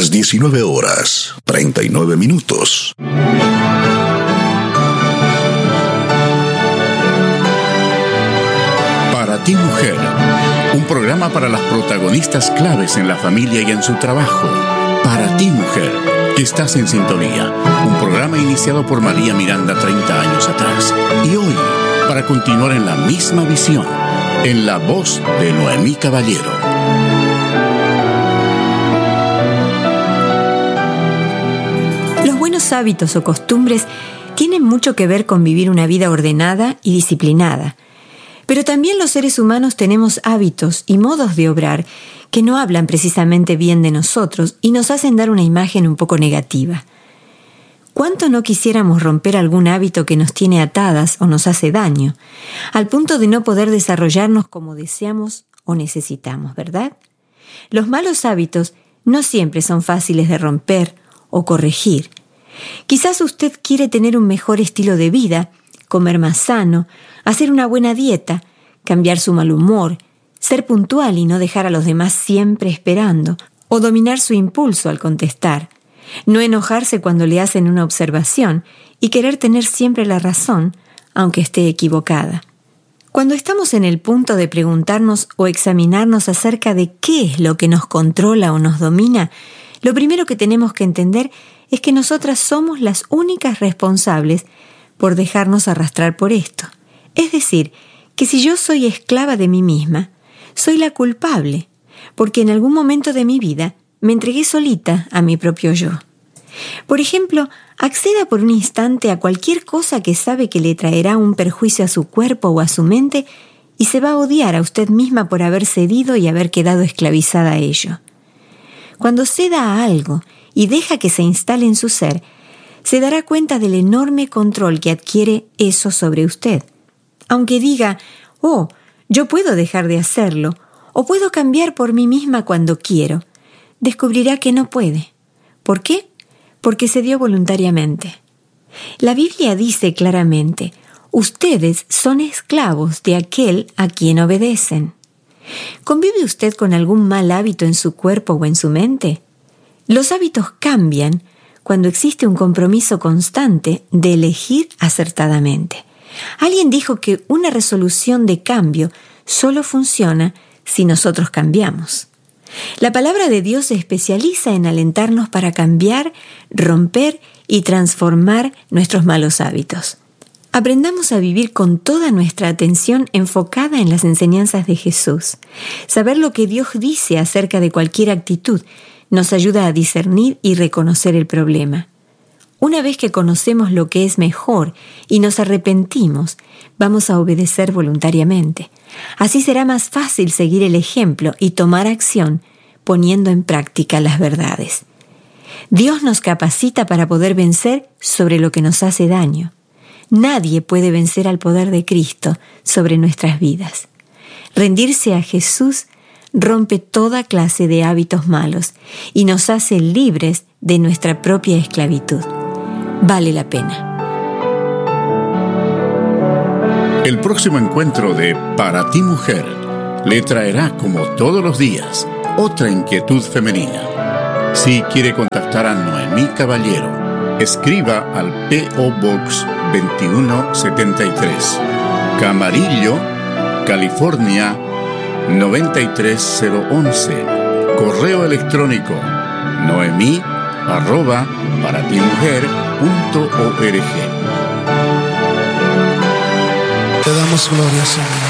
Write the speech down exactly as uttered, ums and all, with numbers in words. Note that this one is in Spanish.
las diecinueve horas, treinta y nueve minutos. Para ti, mujer, un programa para las protagonistas claves en la familia y en su trabajo. Para ti, mujer, que estás en sintonía. Un programa iniciado por María Miranda treinta años atrás. Y hoy, para continuar en la misma visión, en la voz de Noemí Caballero. Los buenos hábitos o costumbres tienen mucho que ver con vivir una vida ordenada y disciplinada. Pero también los seres humanos tenemos hábitos y modos de obrar que no hablan precisamente bien de nosotros y nos hacen dar una imagen un poco negativa. ¿Cuánto no quisiéramos romper algún hábito que nos tiene atadas o nos hace daño, al punto de no poder desarrollarnos como deseamos o necesitamos, ¿verdad? Los malos hábitos no siempre son fáciles de romper o corregir. Quizás usted quiere tener un mejor estilo de vida, comer más sano, hacer una buena dieta, cambiar su mal humor, ser puntual y no dejar a los demás siempre esperando, o dominar su impulso al contestar, no enojarse cuando le hacen una observación y querer tener siempre la razón, aunque esté equivocada. Cuando estamos en el punto de preguntarnos o examinarnos acerca de qué es lo que nos controla o nos domina, lo primero que tenemos que entender es que nosotras somos las únicas responsables por dejarnos arrastrar por esto. Es decir, que si yo soy esclava de mí misma, soy la culpable, porque en algún momento de mi vida me entregué solita a mi propio yo. Por ejemplo, acceda por un instante a cualquier cosa que sabe que le traerá un perjuicio a su cuerpo o a su mente y se va a odiar a usted misma por haber cedido y haber quedado esclavizada a ello. Cuando ceda a algo y deja que se instale en su ser, se dará cuenta del enorme control que adquiere eso sobre usted. Aunque diga, oh, yo puedo dejar de hacerlo, o puedo cambiar por mí misma cuando quiero, descubrirá que no puede. ¿Por qué? Porque cedió voluntariamente. La Biblia dice claramente, ustedes son esclavos de aquel a quien obedecen. ¿Convive usted con algún mal hábito en su cuerpo o en su mente? Los hábitos cambian cuando existe un compromiso constante de elegir acertadamente. Alguien dijo que una resolución de cambio solo funciona si nosotros cambiamos. La palabra de Dios se especializa en alentarnos para cambiar, romper y transformar nuestros malos hábitos. Aprendamos a vivir con toda nuestra atención enfocada en las enseñanzas de Jesús. Saber lo que Dios dice acerca de cualquier actitud nos ayuda a discernir y reconocer el problema. Una vez que conocemos lo que es mejor y nos arrepentimos, vamos a obedecer voluntariamente. Así será más fácil seguir el ejemplo y tomar acción poniendo en práctica las verdades. Dios nos capacita para poder vencer sobre lo que nos hace daño. Nadie puede vencer al poder de Cristo sobre nuestras vidas. Rendirse a Jesús rompe toda clase de hábitos malos y nos hace libres de nuestra propia esclavitud. Vale la pena. El próximo encuentro de Para ti, mujer, le traerá, como todos los días, otra inquietud femenina. Si quiere contactar a Noemí Caballero, escriba al P O Box veintiuno setenta y tres, Camarillo, California noventa y tres cero once. Correo electrónico noemí arroba paratimujer punto org. Te damos gloria, Señor.